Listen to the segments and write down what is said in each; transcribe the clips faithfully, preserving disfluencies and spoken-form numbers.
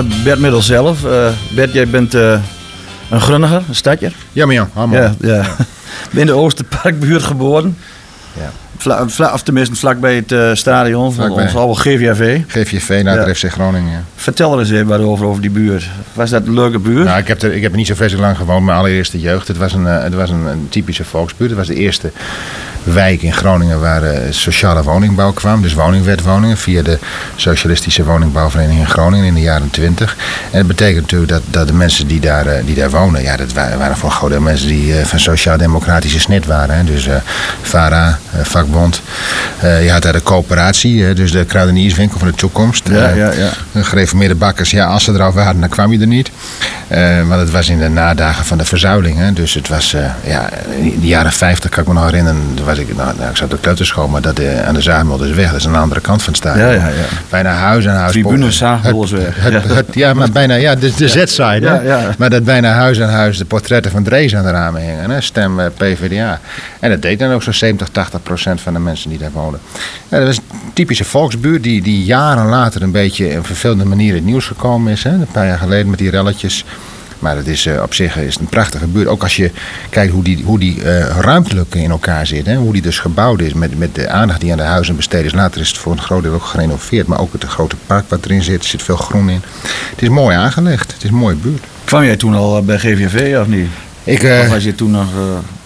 Bert Middel zelf. Uh, Bert, jij bent uh, een Grunniger, een stadje. Ja, maar ja, allemaal. Ja, ja. Ja. In de Oosterparkbuurt geboren. Ja. Vla, vla, of tenminste vlakbij het uh, stadion van ons oude G V A V. G V A V naar ja. de F C Groningen. Ja. Vertel er eens even wat over, over die buurt. Was dat een leuke buurt? Nou, ik heb er, ik heb er niet zo vreselijk lang gewoond, mijn allereerste jeugd. Het was een, uh, het was een, een typische volksbuurt. Het was de eerste wijk in Groningen waar uh, sociale woningbouw kwam. Dus woningwetwoningen via de Socialistische Woningbouwvereniging in Groningen in de jaren twintig. En dat betekent natuurlijk dat, dat de mensen die daar, uh, die daar wonen, ja, dat waren, waren voor een groot deel mensen die uh, van sociaal-democratische snit waren. Hè. Dus uh, VARA, uh, vakbond. Uh, je had daar de coöperatie, uh, dus de kruidenierswinkel van de toekomst. Ja, uh, ja, ja. Gereformeerde bakkers, ja, als ze er al waren, dan kwam je er niet. Uh, want het was in de nadagen van de verzuiling. Hè. Dus het was, uh, ja, in de jaren vijftig kan ik me nog herinneren. Was ik, nou, nou, ik zat op de kleuterschool, maar dat, uh, aan de Zaagmuldersweg, dat is aan de andere kant van het stadion. Ja, ja, ja. Bijna huis aan huis. Tribune Zaagmuldersweg. Het, het, het, ja, maar bijna, ja, de, de ja. Z-side. Ja, ja. Maar dat bijna huis aan huis de portretten van Drees aan de ramen hingen. Hè. Stem uh, P V D A. En dat deed dan ook zo'n zeventig, tachtig procent van de mensen die daar woonden. Ja, dat was een typische volksbuurt die, die jaren later een beetje op vervelende manier in het nieuws gekomen is. Hè. Een paar jaar geleden met die relletjes. Maar het is, uh, op zich is het een prachtige buurt. Ook als je kijkt hoe die, hoe die uh, ruimtelijk in elkaar zit. Hè? Hoe die dus gebouwd is met, met de aandacht die aan de huizen besteed is. Later is het voor een groot deel ook gerenoveerd. Maar ook het grote park wat erin zit. Er zit veel groen in. Het is mooi aangelegd. Het is een mooie buurt. Kwam jij toen al bij G V A V of niet? Ik, uh, of was je toen nog... Uh...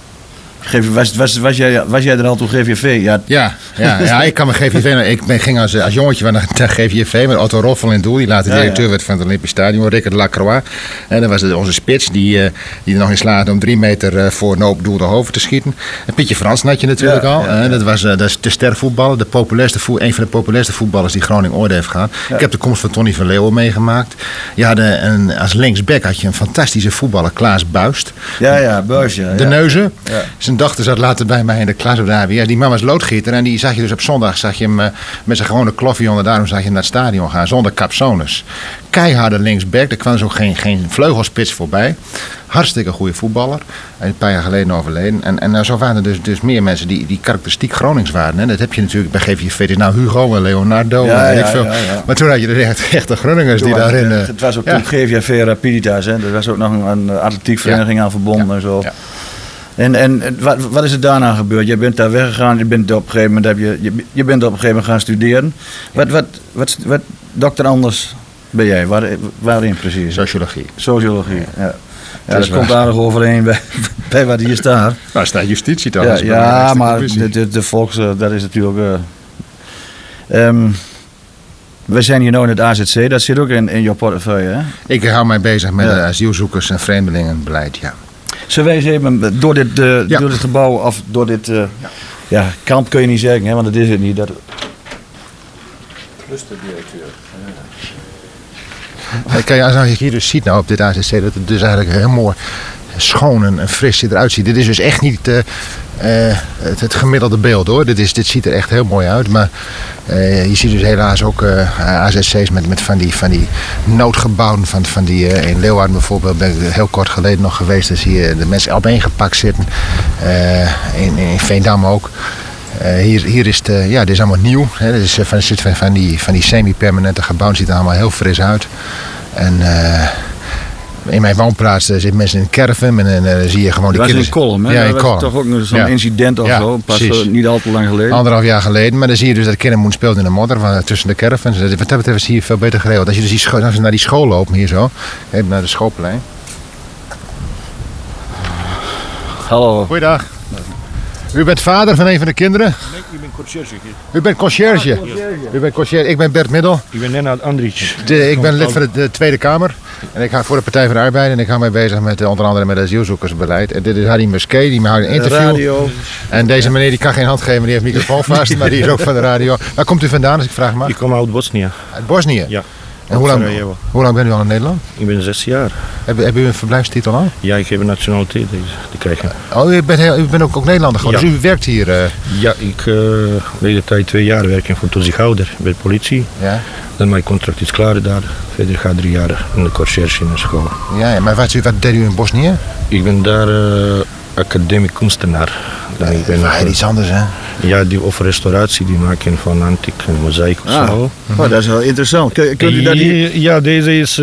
Was, was, was, jij, was jij er al toen G V A V? Ja, ja, ja, ja, ik kan me G V A V... Ik ben, ging als, als jongetje naar, naar G V A V met Otto Roffel in doel. Die later ja, directeur ja. werd van het Olympisch Stadion. Rickert Lacroix. En dat was het, onze spits die, uh, die er nog in slaagde om drie meter uh, voor een open doel de hoofd te schieten. En Pietje Fransen had je natuurlijk ja, al. Ja, ja. Uh, dat was uh, dat is de stervoetballer. De populairste vo- een van de populairste voetballers die Groningen ooit heeft gehad. Ja. Ik heb de komst van Tony van Leeuwen meegemaakt. Je had een, als linksback had je een fantastische voetballer, Klaas Buist. Ja, ja, Buist, ja. De ja. Neuzen. Ja. Zijn dochter zat later bij bij mij in de klas op de H B S. Die man was loodgieter en die zag je dus op zondag zag je hem uh, met zijn gewone kloffie onder de arm zag je naar het stadion gaan zonder capsones. Keiharde linksback, er kwam dus ook geen, geen vleugelspits voorbij. Hartstikke goede voetballer. Een paar jaar geleden overleden. En, en nou, zo waren er dus, dus meer mensen die, die karakteristiek Gronings waren. Hè. Dat heb je natuurlijk bij G V A V. Het is nou Hugo en Leonardo. Ja, en ja, ik veel. Ja, ja. Maar toen had je dus echt echte Groningers toen die daarin... Het, het was ook ja. toen G V A V Rapiditas. Hè. Er was ook nog een, een atletiekvereniging ja. aan verbonden ja. en zo. Ja. En, en wat, wat is er daarna gebeurd? Je bent daar weggegaan, je bent op een gegeven moment, heb je, je, je bent op een gegeven moment gaan studeren. Ja. Wat, wat, wat, wat, dokter Anders ben jij? Waar, waarin precies? Sociologie. Sociologie, ja. ja. Ja, dat komt aardig overeen bij, bij wat hier staat. Daar staat justitie toch? Ja, ja maar de, de, de volks, dat is natuurlijk... Uh, um, we zijn hier nu in het A Z C, dat zit ook in, in jouw portefeuille, hè? Ik hou mij bezig met ja. asielzoekers en vreemdelingenbeleid, ja. Zullen wij eens even door dit, uh, ja. door dit gebouw of door dit uh, ja. Ja, kamp kun je niet zeggen, hè, want dat is het niet. Dat... Clusterdirecteur. Ja. Kijk, als je hier dus ziet nou op dit A Z C dat het dus eigenlijk heel mooi schoon en fris eruit ziet. Dit is dus echt niet uh, uh, het, het gemiddelde beeld hoor. Dit, is, dit ziet er echt heel mooi uit, maar uh, je ziet dus helaas ook uh, A Z C's met, met van, die, van die noodgebouwen. Van, van die, uh, in Leeuwarden bijvoorbeeld ben ik heel kort geleden nog geweest. Daar zie je de mensen opeengepakt zitten. Uh, in, in Veendam ook. Uh, hier, hier is het, uh, ja, dit is allemaal nieuw. Hè. Dit is, uh, van, van, van die, van die semi-permanente gebouwen ziet er allemaal heel fris uit. En uh, in mijn woonplaats uh, zitten mensen in een caravan en dan uh, zie je gewoon... Dat was in Kolm, hè? Ja, in dat Kolm. was toch ook zo'n ja. incident of ja, zo, pas uh, niet al te lang geleden. Anderhalf jaar geleden, maar dan zie je dus dat kinderen moeten spelen in de modder van, tussen de caravans. Wat dat betreft is hier veel beter geregeld. Als je dus die scho- als je naar die school loopt, hier zo, even naar de schoolplein. Hallo. Goeiedag. U bent vader van een van de kinderen? Nee, ik ben conciërge. U bent conciërge? Ah, U bent conciërge. Ik ben Bert Middel. Ik ben Nenad Andrić. De, ik ben lid van de, de Tweede Kamer. En ik ga voor de Partij van de Arbeid en ik hou mij bezig met uh, onder andere met asielzoekersbeleid. En dit is Harry Musquet, die maakt een interview. Radio. En deze meneer die kan geen hand geven, die heeft microfoon vast, maar die is ook van de radio. Waar komt u vandaan als ik vraag mag? Ik kom uit Bosnië. Uit Bosnië? Ja. En hoe lang, hoe lang bent u al in Nederland? Ik ben zes jaar. Heb, heb u een verblijfstitel al? Ja, ik heb een nationaliteit te krijgen. Oh, u bent, heel, u bent ook, ook Nederlander geworden, ja. Dus u werkt hier? Uh... Ja, ik uh, de hele tijd twee jaar werken voor toezichthouder bij de politie. Ja. Dan mijn contract is klaar daar. Verder ga ik drie jaar in de conciërge in de school. Ja, ja, maar wat, wat deed u in Bosnië? Ik ben daar uh, academisch kunstenaar. Ja, ik ben nog iets anders, hè? Ja, die of restauratie die maken van antiek en mozaïek of ah, zo. Oh, dat is wel interessant. Kun, kunt u dat hier... Ja, deze is